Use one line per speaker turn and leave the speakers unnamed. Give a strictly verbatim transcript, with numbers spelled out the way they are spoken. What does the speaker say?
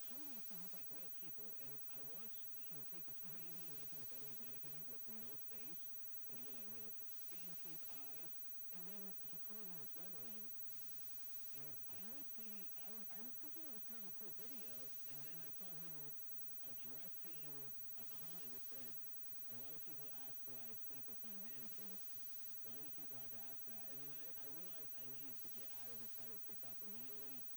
how do you make them look like real people? And I watched him take this crazy nineteen seventies mannequin with no face, and give it like real fan shaped eyes, and then he put it in his bedroom. And I honestly, I was, I was thinking it was kind of a cool video, and then I saw him addressing a comment that said, a lot of people ask why I sleep with my mannequins. Why do people have to ask that? And then I, I realized I needed to get out of this side of TikTok immediately.